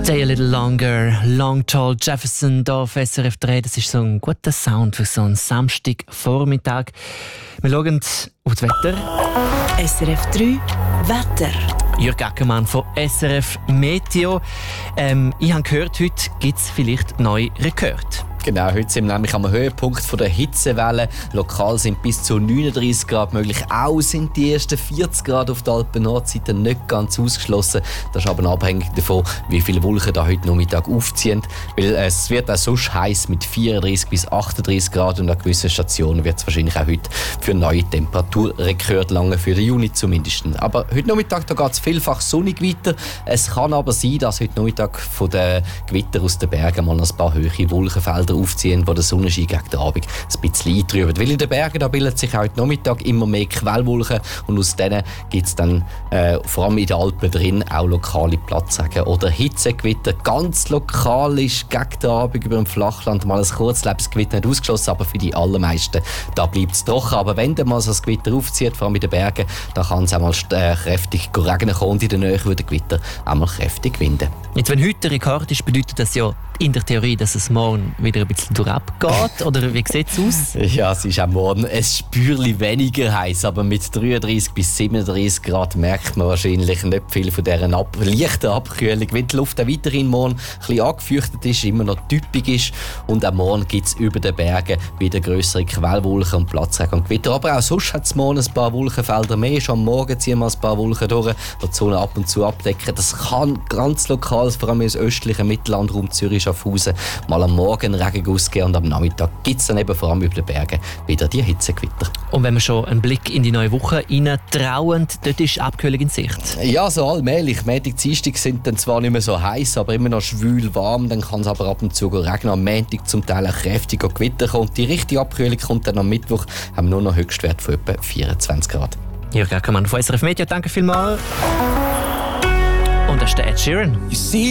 Stay a little longer, Long Tall Jefferson hier auf SRF 3. Das ist so ein guter Sound für so einen Samstagvormittag. Wir schauen auf das Wetter. SRF 3 Wetter. Jürg Ackermann von SRF Meteo. Ich habe gehört, heute gibt es vielleicht neue Rekorde. Genau, heute sind wir nämlich am Höhepunkt der Hitzewelle. Lokal sind bis zu 39 Grad möglich. Auch sind die ersten 40 Grad auf der Alpen-Nordseite nicht ganz ausgeschlossen. Das ist aber abhängig davon, wie viele Wolken da heute Nachmittag aufziehen. Weil es wird auch sonst heiß mit 34 bis 38 Grad und an gewissen Stationen wird es wahrscheinlich auch heute für neue Temperaturrekorde lange, für den Juni zumindest. Aber heute Nachmittag geht es vielfach sonnig weiter. Es kann aber sein, dass heute Nachmittag von den Gewitter aus den Bergen mal ein paar hohe Wolkenfelder aufziehen, wo der Sonnenschein gegen den Abend ein bisschen eintrübt. Weil in den Bergen da bildet sich heute Nachmittag immer mehr Quellwolken und aus denen gibt es dann vor allem in den Alpen drin auch lokale Platzregen oder Hitzegewitter. Ganz lokal ist gegen den Abend über dem Flachland mal ein Kurzlebensgewitter nicht ausgeschlossen, aber für die allermeisten da bleibt es trocken. Aber wenn dann mal so ein Gewitter aufzieht, vor allem in den Bergen, dann kann es auch mal kräftig regnen kommen und in der Nähe würde Gewitter auch mal kräftig winden. Jetzt, wenn heute ein Rekord ist, bedeutet das ja in der Theorie, dass es morgen wieder ein bisschen durchgeht? Oder wie sieht es aus? Ja, es ist auch morgen ein Spürchen weniger heiß, aber mit 33 bis 37 Grad merkt man wahrscheinlich nicht viel von dieser leichten Abkühlung. Wenn die Luft auch weiterhin morgen ein bisschen angefeuchtet ist, immer noch typisch ist. Und auch morgen gibt es über den Bergen wieder grössere Quellwolken und Platzregen und Gewitter. Aber auch sonst hat es morgen ein paar Wolkenfelder mehr. Schon am Morgen ziehen wir ein paar Wolken durch, die die Sonne ab und zu abdecken. Das kann ganz lokal, vor allem im östlichen Mittellandraum Zürich, Schaffhausen, mal am Morgen Regen ausgehen und am Nachmittag gibt es dann eben vor allem über den Bergen wieder die Hitzegewitter. Und wenn wir schon einen Blick in die neue Woche reintrauen, dort ist Abkühlung in Sicht? Ja, so allmählich. Montag, Dienstag sind dann zwar nicht mehr so heiß, aber immer noch schwül warm. Dann kann es aber ab und zu regnen. Am Montag zum Teil auch kräftiger Gewitter kommen. Die richtige Abkühlung kommt dann am Mittwoch. Haben wir nur noch Höchstwert von etwa 24 Grad. Jürg Ackermann von SRF Media, danke vielmals. Und das ist der Ed Sheeran.